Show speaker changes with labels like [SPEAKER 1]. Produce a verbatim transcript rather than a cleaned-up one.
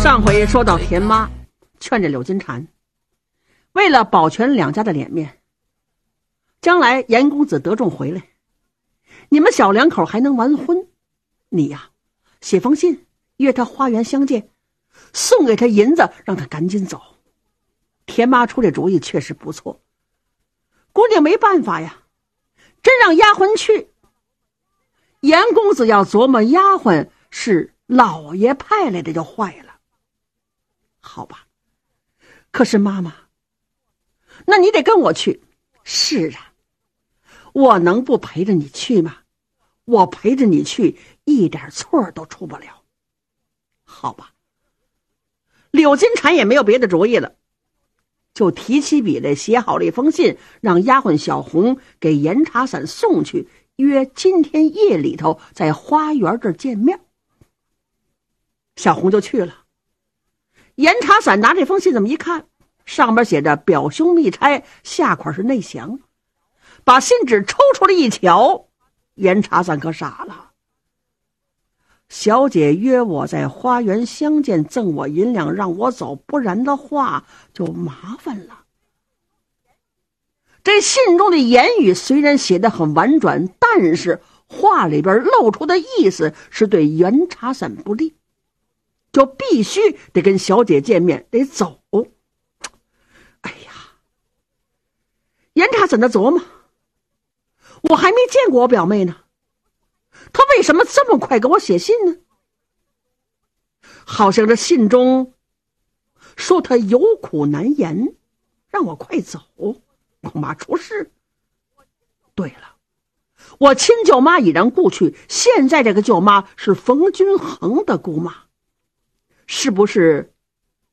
[SPEAKER 1] 上回说到田妈劝着柳金蝉，为了保全两家的脸面，将来严公子得中回来，你们小两口还能完婚，你呀写封信约他花园相见，送给他银子让他赶紧走。田妈出这主意确实不错，姑娘没办法呀，真让丫鬟去，严公子要琢磨丫鬟是老爷派来的就坏了。好吧，可是妈妈，那你得跟我去。是啊，我能不陪着你去吗？我陪着你去一点错都出不了。好吧，柳金蝉也没有别的主意了，就提起笔来写好了一封信，让丫鬟小红给严茶伞送去，约今天夜里头在花园这儿见面。小红就去了。严茶伞拿这封信这么一看，上边写着表兄密差，下款是内详。把信纸抽出来一瞧，严茶伞可傻了。小姐约我在花园相见，赠我银两让我走，不然的话就麻烦了。这信中的言语虽然写得很婉转，但是话里边露出的意思是对严茶伞不利，就必须得跟小姐见面，得走。哎呀，严茶伞的琢磨，我还没见过我表妹呢，她为什么这么快给我写信呢？好像这信中说她有苦难言，让我快走，恐怕出事。对了，我亲舅妈已然故去，现在这个舅妈是冯君衡的姑妈，是不是